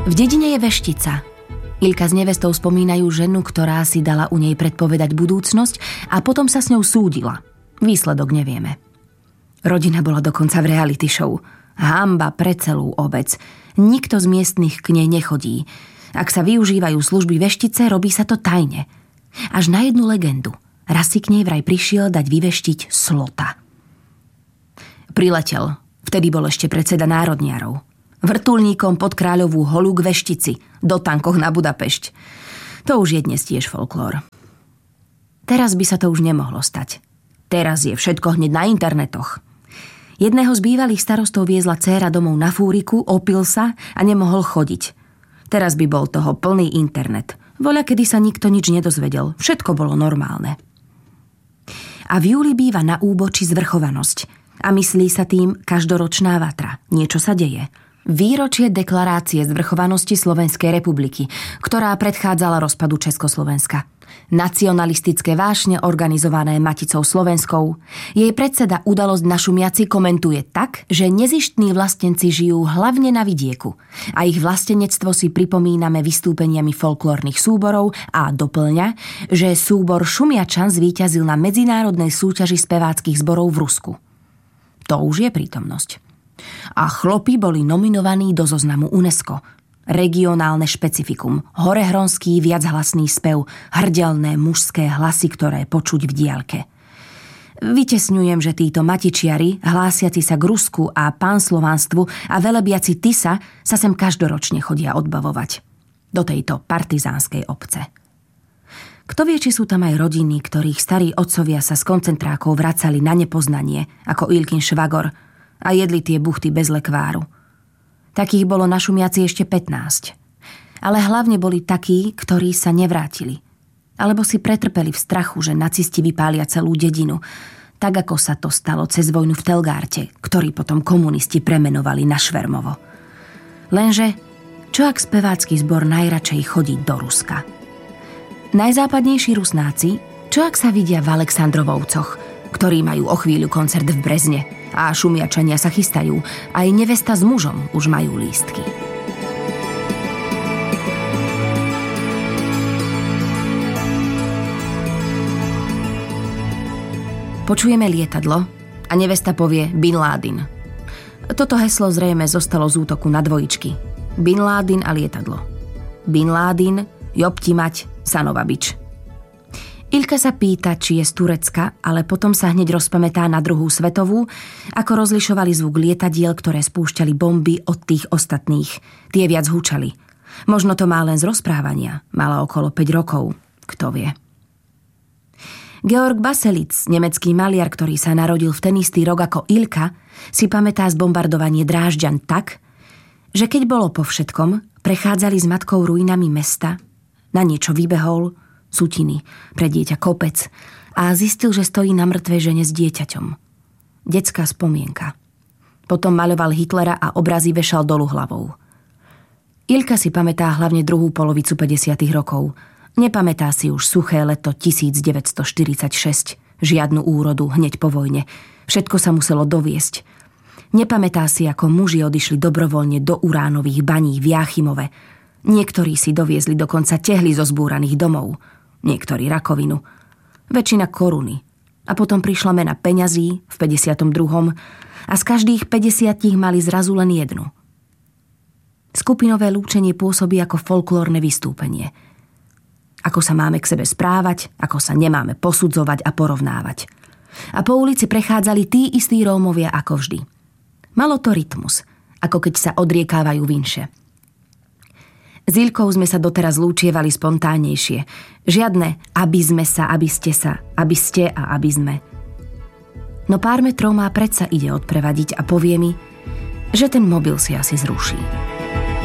V dedine je veštica. Ilka s nevestou spomínajú ženu, ktorá si dala u nej predpovedať budúcnosť a potom sa s ňou súdila. Výsledok nevieme. Rodina bola dokonca v reality show. Hanba pre celú obec. Nikto z miestnych k nej nechodí. Ak sa využívajú služby veštice, robí sa to tajne. Až na jednu legendu. Raz si k nej vraj prišiel dať vyveštiť slota. Priletel. Vtedy bol ešte predseda národniarov. Vrtuľníkom pod Kráľovú holu k veštici. Do tankoch na Budapešť. To už je dnes tiež folklór. Teraz by sa to už nemohlo stať. Teraz je všetko hneď na internetoch. Jedného z bývalých starostov viezla dcéra domov na fúriku, opil sa a nemohol chodiť. Teraz by bol toho plný internet. Voľakedy sa nikto nič nedozvedel. Všetko bolo normálne. A v júli býva na úboči zvrchovanosť. A myslí sa tým každoročná vatra. Niečo sa deje. Výročie deklarácie zvrchovanosti Slovenskej republiky, ktorá predchádzala rozpadu Československa. Nacionalistické vášne organizované Maticou Slovenskou. Jej predseda Udalosť na Šumiaci komentuje tak, že nezištní vlastenci žijú hlavne na vidieku a ich vlastenectvo si pripomíname vystúpeniami folklórnych súborov a doplňa, že súbor Šumiačan zvíťazil na medzinárodnej súťaži speváckych zborov v Rusku. To už je prítomnosť. A chlopy boli nominovaní do zoznamu UNESCO. Regionálne špecifikum, horehronský viachlasný spev, hrdelné mužské hlasy, ktoré počuť v diaľke. Vytesňujem, že títo matičiari, hlásiaci sa k Rusku a pánslovanstvu a velebiaci Tisa sa sem každoročne chodia odbavovať. Do tejto partizánskej obce. Kto vie, či sú tam aj rodiny, ktorých starí otcovia sa z koncentrákov vracali na nepoznanie, ako Ilkin švagor, a jedli tie buchty bez lekváru. Takých bolo na Šumiaci ešte 15. Ale hlavne boli takí, ktorí sa nevrátili. Alebo si pretrpeli v strachu, že nacisti vypália celú dedinu, tak ako sa to stalo cez vojnu v Telgárte, ktorý potom komunisti premenovali na Švermovo. Lenže, čo ak spevácky zbor najradšej chodí do Ruska? Najzápadnejší Rusnáci, čo ak sa vidia v Aleksandrovovcoch, ktorí majú o chvíľu koncert v Brezne, a Šumiačania sa chystajú. Aj nevesta s mužom už majú lístky. Počujeme lietadlo a nevesta povie Bin Laden. Toto heslo zrejme zostalo z útoku na dvojičky. Bin Laden a lietadlo. Bin Laden, jobti mať, Sanova bič. Ilka sa pýta, či je z Turecka, ale potom sa hneď rozpamätá na druhú svetovú, ako rozlišovali zvuk lietadiel, ktoré spúšťali bomby od tých ostatných. Tie viac hučali. Možno to má len z rozprávania. Mala okolo 5 rokov. Kto vie. Georg Baselitz, nemecký maliar, ktorý sa narodil v ten istý rok ako Ilka, si pamätá zbombardovanie Drážďan tak, že keď bolo po všetkom, prechádzali s matkou ruinami mesta, na niečo vybehol, sutiny, pre dieťa kopec a zistil, že stojí na mŕtvej žene s dieťaťom. Detská spomienka. Potom maľoval Hitlera a obrazy vešal dolu hlavou. Ilka si pamätá hlavne druhú polovicu 50. rokov. Nepamätá si už suché leto 1946, žiadnu úrodu hneď po vojne. Všetko sa muselo doviesť. Nepamätá si, ako muži odišli dobrovoľne do uránových baní v Jáchymove. Niektorí si doviezli dokonca tehly zo zbúraných domov. Niektorí rakovinu, väčšina koruny. A potom prišla mena peňazí v 52. a z každých 50 mali zrazu len jednu. Skupinové lúčenie pôsobí ako folklórne vystúpenie. Ako sa máme k sebe správať, ako sa nemáme posudzovať a porovnávať. A po ulici prechádzali tí istí Rómovia ako vždy. Malo to rytmus, ako keď sa odriekávajú vinše. S Ilkou sme sa doteraz lúčievali spontánnejšie. Žiadne aby sme sa, aby ste sa, aby ste a aby sme. No pár metrov má predsa ide odprevadiť a povie mi, že ten mobil si asi zruší.